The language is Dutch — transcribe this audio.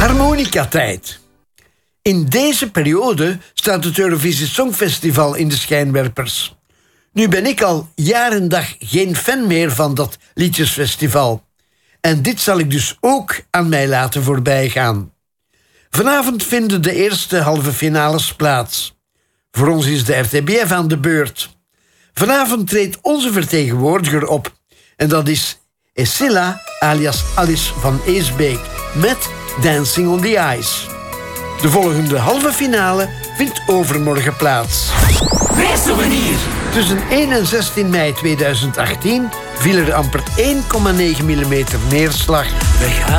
Harmonica-tijd. In deze periode staat het Eurovisie Songfestival in de schijnwerpers. Nu ben ik al jaar en dag geen fan meer van dat liedjesfestival. En dit zal ik dus ook aan mij laten voorbijgaan. Vanavond vinden de eerste halve finales plaats. Voor ons is de RTBF aan de beurt. Vanavond treedt onze vertegenwoordiger op. En dat is Escilla alias Alice van Eesbeek met Dancing on the Ice. De volgende halve finale vindt overmorgen plaats. Reissouvenir. Tussen 1 en 16 mei 2018 viel er amper 1,9 mm neerslag.